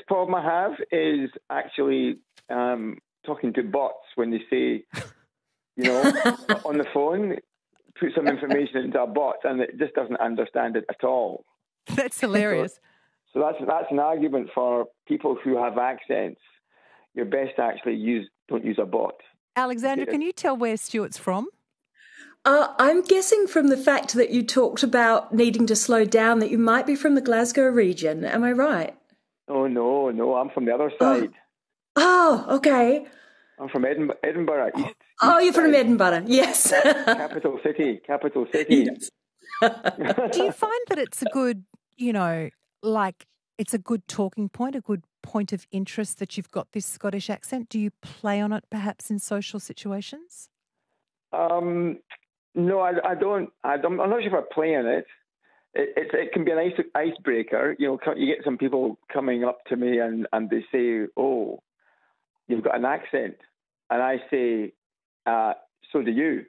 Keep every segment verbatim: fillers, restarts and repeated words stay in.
biggest problem I have is actually um, talking to bots when they say, you know, on the phone, put some information into a bot and it just doesn't understand it at all. That's hilarious. So, so that's that's an argument for people who have accents. You're best to actually use don't use a bot. Alexandra, can you tell where Stuart's from? Uh, I'm guessing from the fact that you talked about needing to slow down that you might be from the Glasgow region. Am I right? Oh, no, no, I'm from the other side. Oh, oh okay. I'm from Edinburgh, Edinburgh East. Oh, east you're from side. Edinburgh, yes. Capital city, capital city. Yes. Do you find that it's a good, you know, like it's a good talking point, a good point of interest that you've got this Scottish accent? Do you play on it perhaps in social situations? Um, no, I, I don't. I don't. I'm not sure if I play on it. It, it, it can be an ice, icebreaker. You know, you get some people coming up to me and, and they say, oh, you've got an accent. And I say, uh, so do you.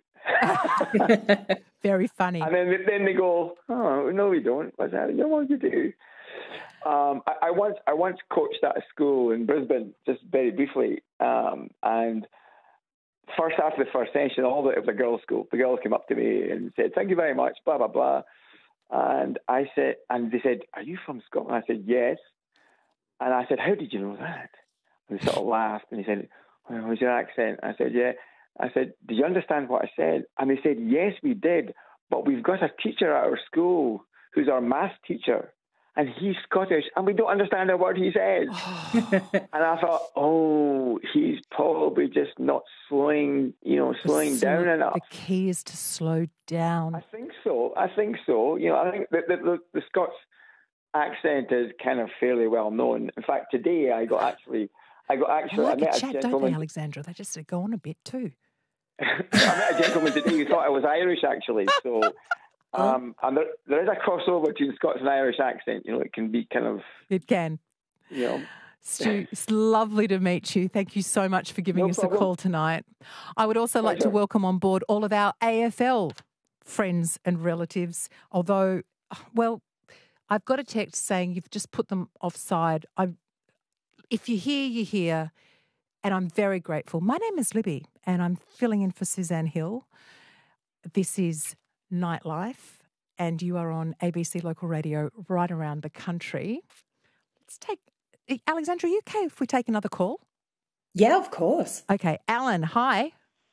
Very funny. And then then they go, oh, no, we don't. I said, yeah, well, you do. Um, I, I once I once coached at a school in Brisbane, just very briefly. Um, and first after the first session, all the, it was a girls' school. The girls came up to me and said, thank you very much, blah, blah, blah. And I said, and they said, are you from Scotland? I said, yes. And I said, how did you know that? And they sort of laughed and he said, well, what was your accent? I said, yeah. I said, did you understand what I said? And they said, yes, we did. But we've got a teacher at our school who's our maths teacher. And he's Scottish, and we don't understand a word he says. And I thought, oh, he's probably just not slowing, you know, slowing The down slow- enough. The key is to slow down. I think so. I think so. You know, I think that the, the, the Scots accent is kind of fairly well known. In fact, today I got actually, I got They actually, like I met a a chat, don't gentleman. they, Alexandra? They just go on a bit too. I met a gentleman today who thought I was Irish, actually. So, um, and there, there is a crossover between Scots and Irish accent. You know, it can be kind of, It can. you know. Stu, it's lovely to meet you. Thank you so much for giving No us problem. a call tonight. I would also like to Pleasure. welcome on board all of our A F L friends and relatives, although, well, I've got a text saying you've just put them offside. I, if you're here, you're here, and I'm very grateful. My name is Libby, and I'm filling in for Suzanne Hill. This is Nightlife, and you are on A B C Local Radio right around the country. Let's take, Alexandra, are you okay if we take another call? Yeah, of course. Okay, Alan, hi.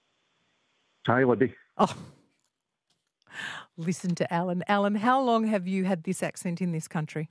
Hi, Libby. Oh, listen to Alan. Alan, how long have you had this accent in this country?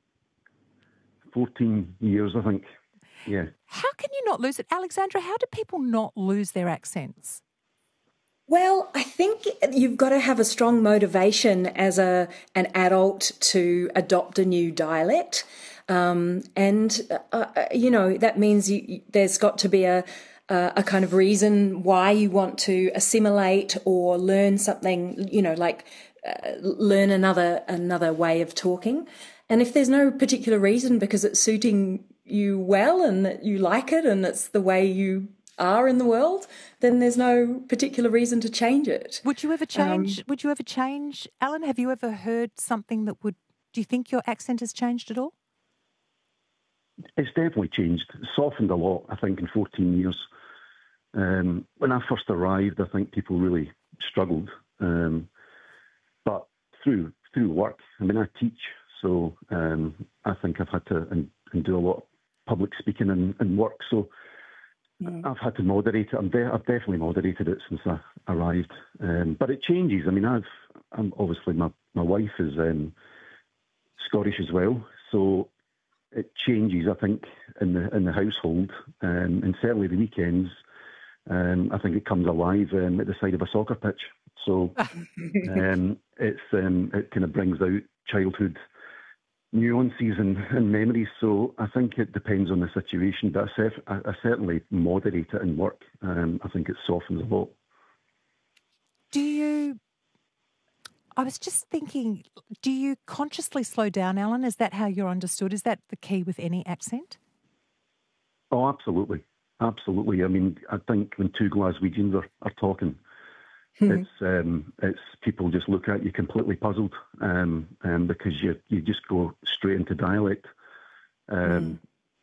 fourteen years, I think. Yeah. How can you not lose it? Alexandra, how do people not lose their accents? Well, I think you've got to have a strong motivation as a an adult to adopt a new dialect. Um, and, uh, you know, that means you, there's got to be a, a, a kind of reason why you want to assimilate or learn something, you know, like uh, learn another another way of talking. And if there's no particular reason because it's suiting you well and that you like it and it's the way you are in the world, then there's no particular reason to change it. Would you ever change? Um, would you ever change, Alan? Have you ever heard something that would? Do you think your accent has changed at all? It's definitely changed. It's softened a lot, I think, in fourteen years. Um, when I first arrived, I think people really struggled. Um, but through through work, I mean, I teach, so um, I think I've had to and, and do a lot of public speaking and, and work. So Mm. I've had to moderate it. I'm de- I've definitely moderated it since I arrived. Um, but it changes. I mean, I've I'm obviously my, my wife is um, Scottish as well, so it changes. I think in the in the household, um, and certainly the weekends. Um, I think it comes alive um, at the side of a soccer pitch. So um, it's um, it kind of brings out childhood nuances and, and memories. So I think it depends on the situation, but I, cef- I, I certainly moderate it in work. Um, I think it softens a lot. Do you? I was just thinking. Do you consciously slow down, Alan? Is that how you're understood? Is that the key with any accent? Oh, absolutely. Absolutely. I mean, I think when two Glaswegians are, are talking, it's um, it's people just look at you completely puzzled um, um, because you you just go straight into dialect. Um,